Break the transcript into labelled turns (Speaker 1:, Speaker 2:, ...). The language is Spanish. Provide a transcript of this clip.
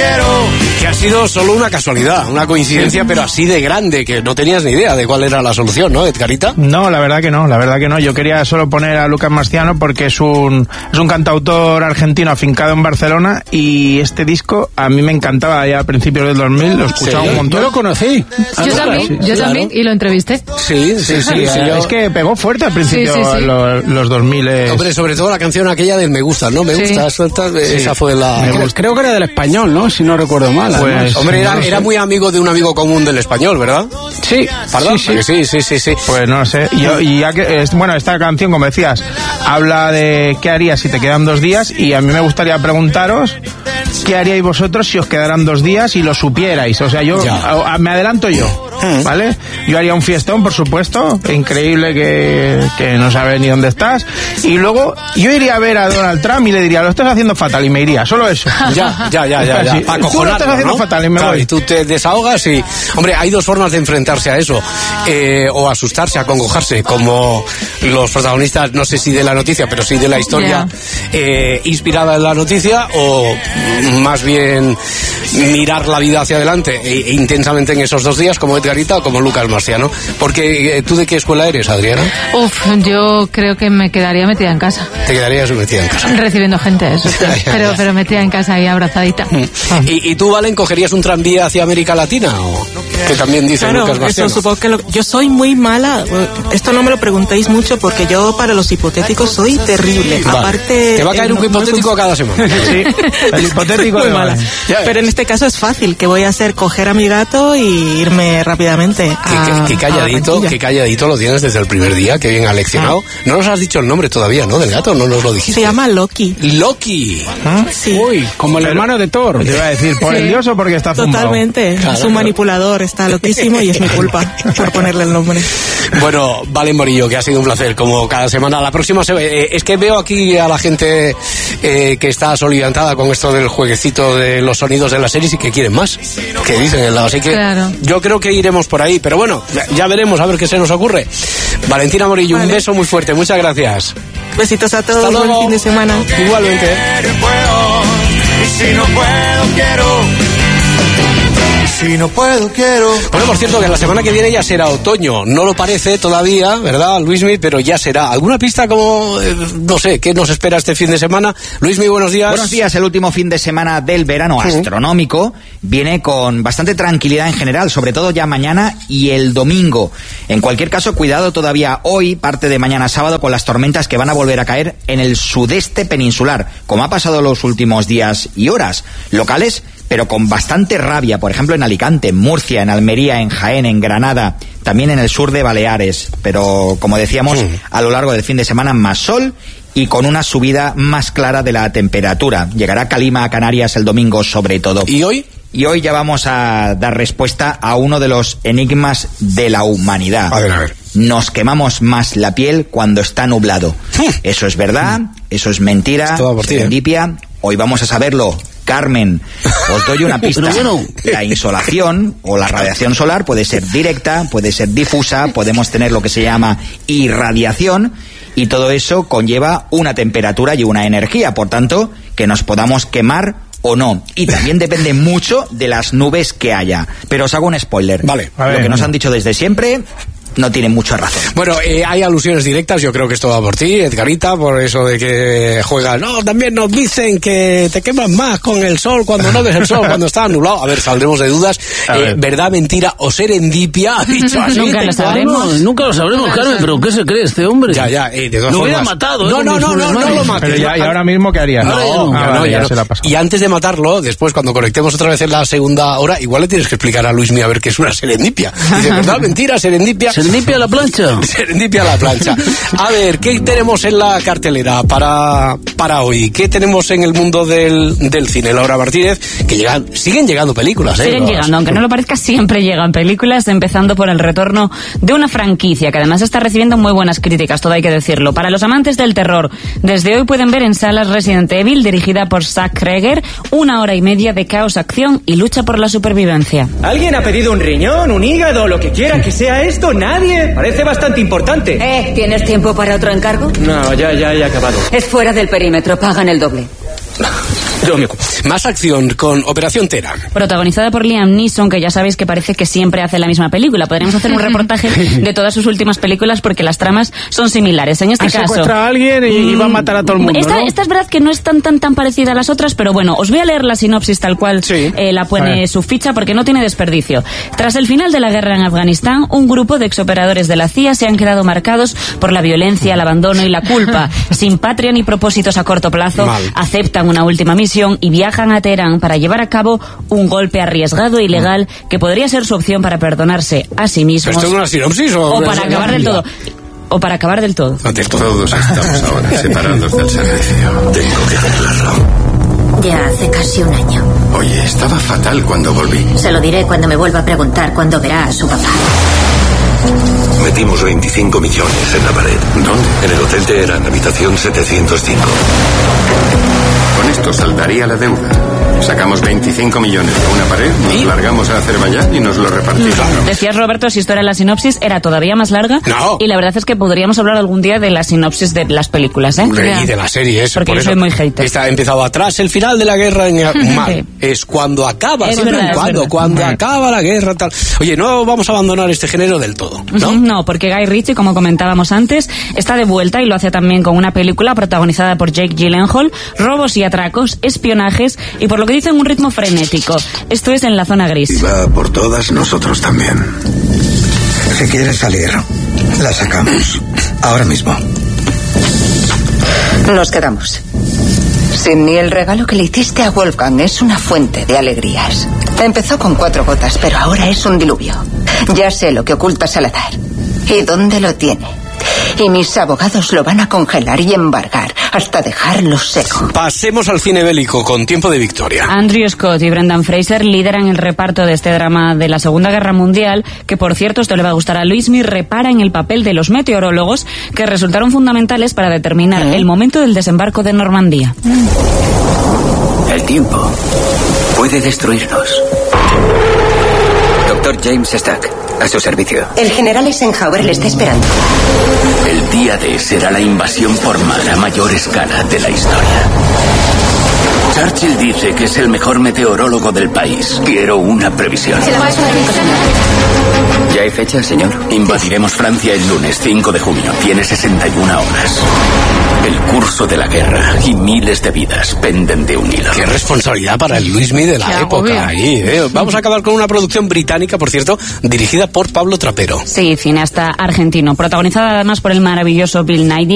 Speaker 1: quiero.
Speaker 2: Que ha sido solo una casualidad, una coincidencia, pero así de grande, que no tenías ni idea de cuál era la solución, ¿no, Edgarita?
Speaker 3: No, la verdad que no. Yo quería solo poner a Lucas Marciano porque es un cantautor argentino afincado en Barcelona, y este disco a mí me encantaba ya a principios del 2000, lo escuchaba un montón.
Speaker 4: Yo lo conocí.
Speaker 5: Yo también, y lo entrevisté.
Speaker 2: Sí.
Speaker 3: Es que pegó fuerte al principio,
Speaker 5: Sí.
Speaker 3: los 2000.
Speaker 2: Hombre, sobre todo la canción aquella del Me Gusta, ¿no? Me gusta, suelta, esa fue la...
Speaker 4: Creo que era del Español, ¿no? Si no recuerdo mal.
Speaker 3: Pues,
Speaker 2: hombre, era muy amigo de un amigo común del Español, ¿verdad?
Speaker 4: Sí.
Speaker 2: ¿Perdón? Sí.
Speaker 3: Pues no sé. Y ya que, bueno, esta canción, como decías, habla de qué harías si te quedan 2 días, y a mí me gustaría preguntaros qué haríais vosotros si os quedaran 2 días y lo supierais. O sea, me adelanto yo, ¿vale? Yo haría un fiestón, por supuesto, increíble, que no sabes ni dónde estás, y luego yo iría a ver a Donald Trump y le diría, lo estás haciendo fatal, y me iría, solo eso.
Speaker 2: Ya.
Speaker 3: Para tú lo estás haciendo fatal y me voy.
Speaker 2: Y tú te desahogas y... Hombre, hay 2 formas de enfrentarse a eso. O asustarse, acongojarse, como los protagonistas, no sé si de la noticia, pero sí de la historia inspirada en la noticia, o más bien mirar la vida hacia adelante intensamente en esos 2 días, como Edgarita o como Lucas Marciano. Porque ¿tú de qué escuela eres, Adriana?
Speaker 5: Yo creo que me quedaría metida en casa.
Speaker 2: Te quedarías metida en casa.
Speaker 5: Recibiendo gente, eso sí. Pero metida en casa y abrazadita.
Speaker 2: ¿Y tú, Valen, cogerías un tranvía hacia América Latina? ¿O que también dice Lucas Marciano?
Speaker 6: Eso supongo que yo soy muy mala. Esto no me lo preguntéis mucho porque yo para los hipotéticos soy terrible.
Speaker 2: Vale.
Speaker 6: Aparte,
Speaker 2: te va a caer un hipotético cada semana.
Speaker 3: Sí, el hipotético
Speaker 6: muy
Speaker 3: de
Speaker 6: mala. Pero en este caso es fácil. ¿Qué voy a hacer? Coger a mi gato y irme rápidamente
Speaker 2: Qué calladito lo tienes desde el primer día. Qué bien aleccionado. No nos has dicho el nombre todavía, ¿no? Del gato, no nos lo dijiste.
Speaker 6: Se llama Loki.
Speaker 2: Loki.
Speaker 6: Sí.
Speaker 4: Uy, como el hermano de Thor.
Speaker 3: Te iba a decir, por el dios o porque está zumbado.
Speaker 6: Totalmente. Es un manipulador, está loquísimo y es mi culpa por ponerle el nombre.
Speaker 2: Bueno, Valen Morillo, que ha sido un placer, como cada semana. La próxima es que veo aquí a la gente que está solidarizada con esto del jueguecito de los sonidos de las series y que quieren más, que dicen. Así que yo creo que iremos por ahí, pero bueno, ya veremos a ver qué se nos ocurre. Valentina Morillo, un beso muy fuerte, muchas gracias.
Speaker 6: Besitos a todos, buen fin de semana.
Speaker 2: Igualmente.
Speaker 1: Si no puedo, quiero. Si no puedo, quiero.
Speaker 2: Bueno, por cierto, que la semana que viene ya será otoño. No lo parece todavía, ¿verdad, Luismi? Pero ya será. ¿Alguna pista como, no sé, qué nos espera este fin de semana? Luismi, buenos días.
Speaker 7: Buenos días. El último fin de semana del verano astronómico viene con bastante tranquilidad en general, sobre todo ya mañana y el domingo. En cualquier caso, cuidado todavía hoy, parte de mañana sábado, con las tormentas que van a volver a caer en el sudeste peninsular, como ha pasado los últimos días y horas. Locales, pero con bastante rabia, por ejemplo en Alicante, en Murcia, en Almería, en Jaén, en Granada, también en el sur de Baleares, pero como decíamos, a lo largo del fin de semana más sol y con una subida más clara de la temperatura. Llegará calima a Canarias el domingo sobre todo.
Speaker 2: ¿Y hoy?
Speaker 7: Y hoy ya vamos a dar respuesta a uno de los enigmas de la humanidad.
Speaker 2: A ver.
Speaker 7: Nos quemamos más la piel cuando está nublado. ¿Eso es verdad? ¿Eso es mentira? ¿Serendipia? Hoy vamos a saberlo. Carmen, os doy una pista. La insolación o la radiación solar puede ser directa, puede ser difusa, podemos tener lo que se llama irradiación, y todo eso conlleva una temperatura y una energía, por tanto, que nos podamos quemar o no. Y también depende mucho de las nubes que haya. Pero os hago un spoiler.
Speaker 2: Vale.
Speaker 7: Lo que nos han dicho desde siempre no tiene mucha razón.
Speaker 2: Bueno, hay alusiones directas, yo creo que esto va por ti, Edgarita, por eso de que juegas. No, también nos dicen que te quemas más con el sol cuando no ves el sol, cuando está nublado. A ver, saldremos de dudas. ¿Verdad, mentira o serendipia? Ha dicho así.
Speaker 5: Nunca lo sabremos.
Speaker 4: Nunca lo sabremos, Carmen, pero ¿qué se cree este hombre?
Speaker 2: Ya, de todas
Speaker 4: lo
Speaker 2: formas.
Speaker 4: hubiera matado.
Speaker 2: No lo mates.
Speaker 3: Pero ya, ¿y ahora mismo qué harías?
Speaker 2: Ya se la pasó. Y antes de matarlo, después, cuando conectemos otra vez en la segunda hora, igual le tienes que explicar a Luismi a ver qué es una serendipia. Dice, ¿verdad, mentira, serendipia?
Speaker 4: Serendipia a la plancha.
Speaker 2: Serendipia a la plancha. A ver, ¿qué tenemos en la cartelera para hoy? ¿Qué tenemos en el mundo del cine? Laura Martínez, que siguen llegando películas,
Speaker 8: Siguen llegando, aunque no lo parezca, siempre llegan películas, empezando por el retorno de una franquicia que además está recibiendo muy buenas críticas, todo hay que decirlo. Para los amantes del terror, desde hoy pueden ver en salas Resident Evil, dirigida por Zack Kreger, 1 hora y media de caos, acción y lucha por la supervivencia.
Speaker 9: ¿Alguien ha pedido un riñón, un hígado, lo que quiera que sea esto? ¿Nadie? Parece bastante importante.
Speaker 10: ¿Tienes tiempo para otro encargo?
Speaker 9: No, ya he acabado.
Speaker 10: Es fuera del perímetro, pagan el doble.
Speaker 2: Más acción con Operación Tera.
Speaker 8: Protagonizada por Liam Neeson, que ya sabéis que parece que siempre hace la misma película. Podríamos hacer un reportaje de todas sus últimas películas porque las tramas son similares. En este caso...
Speaker 4: secuestra a alguien y va a matar a todo el mundo, ¿no?
Speaker 8: Esta es verdad que no es tan parecida a las otras, pero bueno, os voy a leer la sinopsis tal cual la pone su ficha porque no tiene desperdicio. Tras el final de la guerra en Afganistán, un grupo de exoperadores de la CIA se han quedado marcados por la violencia, el abandono y la culpa. Sin patria ni propósitos a corto plazo, aceptan una última misión y viajan a Teherán para llevar a cabo un golpe arriesgado e ilegal que podría ser su opción para perdonarse a sí mismos.
Speaker 2: ¿Esto es una sinopsis o
Speaker 8: para acabar del todo? O para acabar del todo.
Speaker 10: Todos estamos ahora separados del servicio. Tengo que arreglarlo.
Speaker 11: Ya hace casi un año.
Speaker 10: Oye, estaba fatal cuando volví.
Speaker 11: Se lo diré cuando me vuelva a preguntar cuándo verá a su papá.
Speaker 10: Metimos 25 millones en la pared. ¿Dónde? En el Hotel Teherán, habitación 705. Con esto saldaría la deuda. Sacamos 25 millones de una pared, nos largamos a Azerbaiyán y nos lo repartimos.
Speaker 8: Decías, Roberto, si esto era la sinopsis, era todavía más larga.
Speaker 2: No.
Speaker 8: Y la verdad es que podríamos hablar algún día de la sinopsis de las películas, ¿eh?
Speaker 2: Y de la serie, eso.
Speaker 8: Porque
Speaker 2: por
Speaker 8: yo
Speaker 2: eso
Speaker 8: soy muy hater.
Speaker 2: Está empezado atrás, el final de la guerra en mal. Es cuando acaba,
Speaker 8: es
Speaker 2: siempre
Speaker 8: verdad,
Speaker 2: cuando acaba la guerra, tal. Oye, no vamos a abandonar este género del todo, ¿no?
Speaker 8: No, porque Guy Ritchie, como comentábamos antes, está de vuelta y lo hace también con una película protagonizada por Jake Gyllenhaal, robos y atracos, espionajes y por lo que dicen un ritmo frenético. Esto es En la zona gris.
Speaker 10: Y va por todas, nosotros también.
Speaker 1: Si quieres salir, la sacamos. Ahora mismo.
Speaker 12: Nos quedamos. Sidney, el regalo que le hiciste a Wolfgang es una fuente de alegrías. Empezó con 4 gotas, pero ahora es un diluvio. Ya sé lo que oculta Salazar y dónde lo tiene. Y mis abogados lo van a congelar y embargar hasta dejarlo seco.
Speaker 2: Pasemos al cine bélico con Tiempo de Victoria.
Speaker 8: Andrew Scott y Brendan Fraser lideran el reparto de este drama de la Segunda Guerra Mundial, que por cierto, esto le va a gustar a Luismi, repara en el papel de los meteorólogos que resultaron fundamentales para determinar el momento del desembarco de Normandía.
Speaker 13: El tiempo puede destruirnos. Dr. James Stack, a su servicio.
Speaker 12: El general Eisenhower le está esperando.
Speaker 13: El día D será la invasión por mar a mayor escala de la historia. Churchill dice que es el mejor meteorólogo del país. Quiero una previsión. ¿Ya hay fecha, señor? Invadiremos Francia el lunes 5 de junio. Tiene 61 horas. El curso de la guerra y miles de vidas penden de un hilo.
Speaker 2: Qué responsabilidad para el Luismi de la época. Ahí, Vamos a acabar con una producción británica, por cierto, dirigida por Pablo Trapero.
Speaker 8: Sí, cineasta argentino, protagonizada además por el maravilloso Bill Nighy.